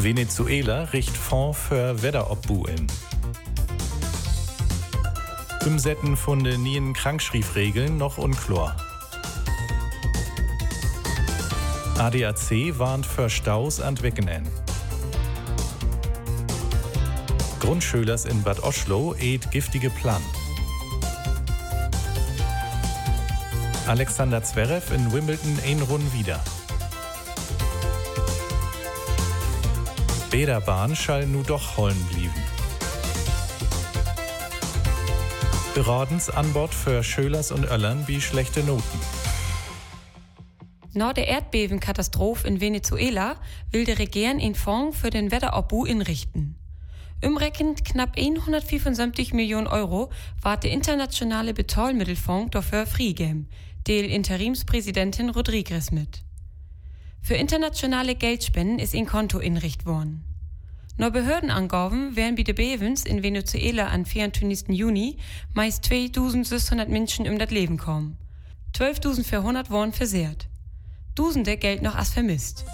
Venezuela richt Fonds für Wetterobbu in. Umsetzen von den neuen Krankschriefregeln noch unklar. ADAC warnt für Staus an Wochenende. Grundschülers in Bad Oschlo ät giftige Plant. Alexander Zverev in Wimbledon ein Rund wieder. Bäderbahn schall nu doch hollen blieben. Beradens an Bord für Schölers und Öllern wie schlechte Noten. Nach der Erdbebenkatastrophe in Venezuela will der Regierung einen Fonds für den Wetterobbu inrichten. Umrechnet knapp 175 Millionen Euro war der internationale Bezahlmittelfonds dafür freigegeben, der Interimspräsidentin Rodriguez mit. Für internationale Geldspenden ist ein Konto inrichtet worden. Nach Behördenangaben wären bei den Bebens in Venezuela am 24. Juni meist 2600 Menschen um das Leben kommen. 12.400 waren versehrt. Dusende Geld noch als vermisst.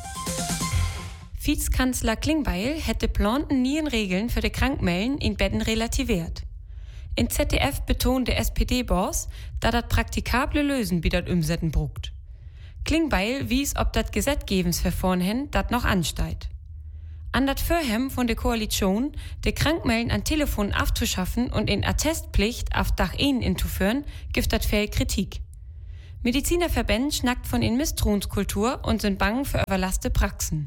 Vizekanzler Klingbeil hätte planten neuen Regeln für die Krankmelden in Betten relativiert. In ZDF betont der SPD-Boss, dass das praktikable Lösen wie das umsetzen brucht. Klingbeil wies, ob das Gesetzgebungsverfahren hin dat noch ansteigt. An das Vorhaben von der Koalition, die Krankmelden an Telefon aufzuschaffen und in Attestpflicht auf Dach 1 inzuführen, gibt das viel Kritik. Medizinerverbände schnackt von in Misstrauenskultur und sind bang für überlaste Praxen.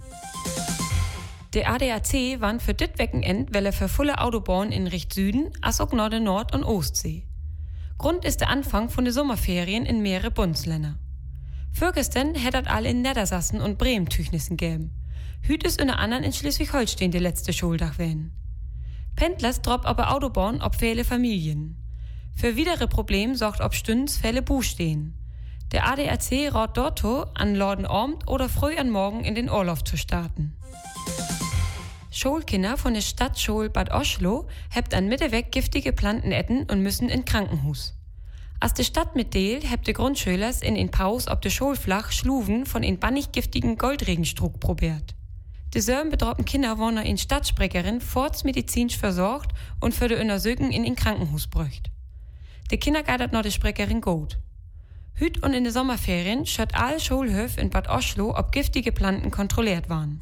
Der ADAC warnt für dit Wochenende, weil er für volle Autobahnen in Richt Süden, als auch Nord und Ostsee. Grund ist der Anfang von den Sommerferien in mehrere Bundesländer. Vorgestern hättet alle in Niedersachsen und Bremen Tüchnissen geben. Hüt ist unter anderem in Schleswig-Holstein der letzte Schuldach werden. Pendlers drop aber Autobahn ob viele Familien. Für widere Problem sorgt ob Stünds viele Buch stehen. Der ADAC rät dorto an Lorden Abend oder früh an Morgen in den Urlaub zu starten. Schulkinder von der Stadtschule Bad Oschlo hebt an Mitteweg giftige Planten etten und müssen in Krankenhus. Als die Stadt mitdeelt, hebt die Grundschülers in Paus ob de Schulflach Schluven von in bannig giftigen Goldregenstruck probiert. Die Sören bedrohten Kinder wurden in Stadtsprecherin medizinisch versorgt und für die Untersuchung in Krankenhus bräucht. Die Kinder geidert noch die Sprecherin gut. Hüt und in den Sommerferien schört alle Schulhöfe in Bad Oschlo, ob giftige Planten kontrolliert waren.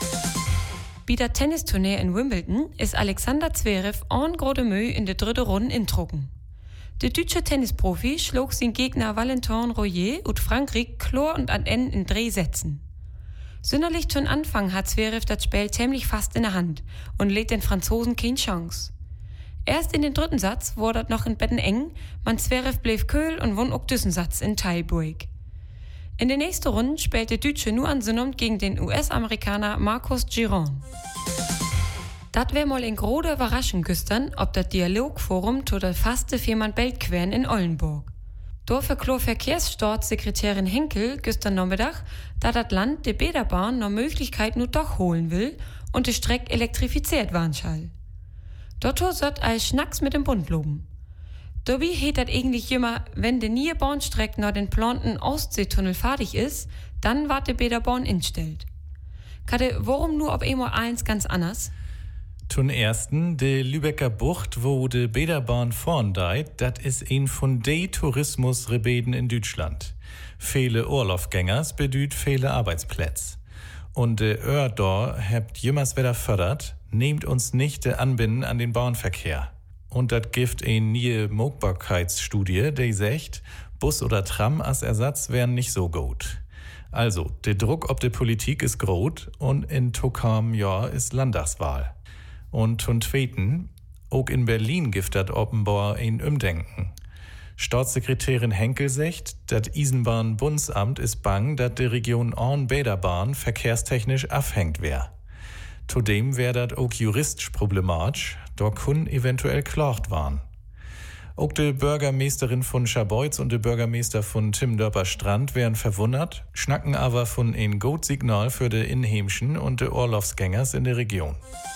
Bei der Tennisturnier in Wimbledon ist Alexander Zverev en große Mühe in der dritten Runde intrucken. Der deutsche Tennisprofi schlug seinen Gegner Valentin Royer aus Frankreich klar und an Ende in 3 Sätzen. Sonderlich zum Anfang hat Zverev das Spiel ziemlich fast in der Hand und lädt den Franzosen keine Chance. Erst in den 3. Satz wurde das noch in Betten eng, man Zverev blieb kühl und won auch diesen Satz in Tiebreak. In der nächsten Runde spielte der Deutsche nur an Sinnum gegen den US-Amerikaner Marcos Giron. Dat wär mal ein großer Überraschung gestern, ob das Dialogforum total faste Firman Beltquern in Oldenburg. Dafür klar Verkehrsstaatssekretärin Henkel gestern Nachmittag, da das Land die Bäderbahn noch Möglichkeit nur doch holen will und die Strecke elektrifiziert waren schall. Dort sollt als Schnacks mit dem Bund loben. Dabei hätt dat eigentlich immer, wenn die neue Bahnstrecke nach den planten Ostseetunnel fertig ist, dann ward die Bäderbahn instellt. Kade, warum nur ob einmal eins ganz anders? Zum ersten, de Lübecker Bucht, wo de Bäderbahn vorn deit, dat is ein von de Tourismusrebeden in Deutschland. Viele Urlaubgängers bedüht viele Arbeitsplätze. Und de Ördor hebt jemals wieder fördert, nehmt uns nicht de Anbinden an den Bahnverkehr. Und dat gibt ein nie Mogbarkeitsstudie, die sagt, Bus oder Tram als Ersatz wären nicht so gut. Also, der Druck ob de Politik ist groß und in Tokam Jahr ist Landtagswahl. Und zum Zweiten, auch in Berlin gibt dat offenbar ein Umdenken. Staatssekretärin Henkel sagt, dat Eisenbahn-Bundesamt ist bang, dat die Region Orn-Bäderbahn verkehrstechnisch abhängt wär. Zudem wär dat auch juristisch problematisch, da kun eventuell klagt waren. Auch die Bürgermeisterin von Scharbeutz und der Bürgermeister von Timmendörper Strand wären verwundert, schnacken aber von ein gut Signal für die Inheimschen und die Urlaubsgängers in der Region.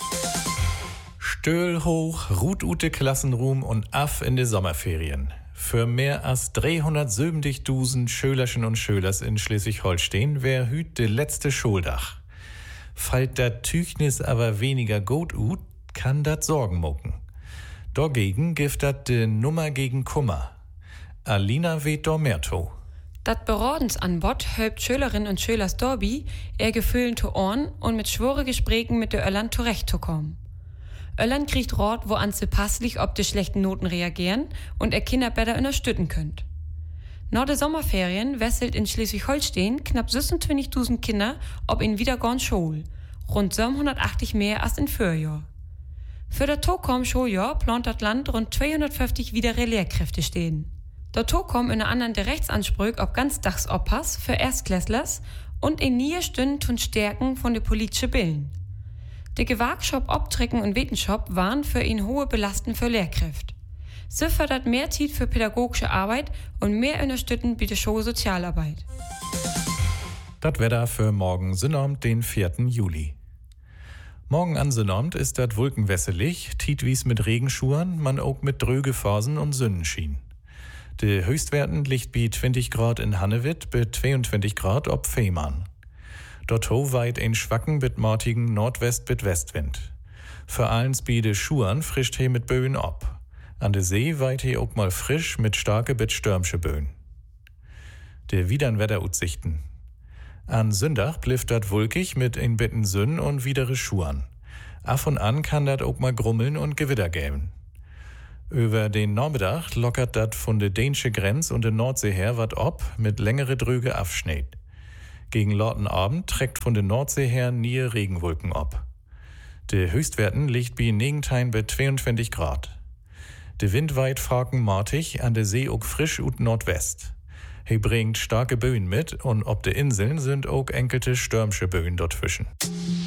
Stöhl hoch, ruht ute Klassenruhm und aff in die Sommerferien. Für mehr als 370.000 Schülerchen und Schülers in Schleswig-Holstein wär hüt de letzte Schuldach. Fallt dat Tüchnis aber weniger gut ut, kann dat Sorgen moken. Dagegen gift dat de Nummer gegen Kummer. Alina weet do mehr to. Dat Beratungsanbot helpt Schülerinnen und Schülers Dorbi, ihr Gefühlen zu Ohren und mit schwore Gesprächen mit der Öllern zurechtzukommen. Öllern kriegt Rat, woran sie passlich ob die schlechten Noten reagieren und ihr Kinder besser unterstützen könnt. Nach der Sommerferien wesselt in Schleswig-Holstein knapp 26.000 Kinder ob in wiedergorn Schule, rund 780 mehr als in Vorjahr. Für das Tokom Schuljahr plant das Land rund 250 widere Lehrkräfte stehen. Der Tokom in der anderen der Rechtsanspruch ob Ganztagsoppass für Erstklässlers und in nie Stunden tun Stärken von der politischen Billen. Der Gewerkschaft Obtrecken und Wissenschaft waren für ihn hohe Belasten für Lehrkräfte. Sie fördert mehr Zeit für pädagogische Arbeit und mehr Unterstützung bei der Schulsozialarbeit. Das Wetter für morgen Sonnabend, den 4. Juli. Morgen an Sonnabend ist das wolkenwässelig, tietwies mit Regenschuhen, man auch mit dröge Phasen und Sonnenschien. Die Höchstwerten liegt bei 20 Grad in Hannewitt, bei 22 Grad ob Fehmarn. Dort weit ein schwachen mit mortigen Nordwest- bis Westwind. Für allens bei de Schuhen frischt he mit Böen ab. An der See weit he auch mal frisch mit starke bis stürmische Böen. De widern Wetteraussichten. An Sonntag blifft dat wolkig mit ein Betten Sünn und widere Schuhen. Af und an kann dat auch mal grummeln und Gewitter geben. Über den Nachmittag lockert dat von der dänische Grenz und der Nordsee her wat ob mit längere Dröge Afschneit. Gegen Lortenabend trägt von der Nordsee her nie Regenwolken ab. De Höchstwerten liegt bei Negentein bei 22 Grad. De Wind weit faken martig, an der See auch frisch ut Nordwest. He bringt starke Böen mit und ob de Inseln sind auch enkelte stürmische Böen dort fischen.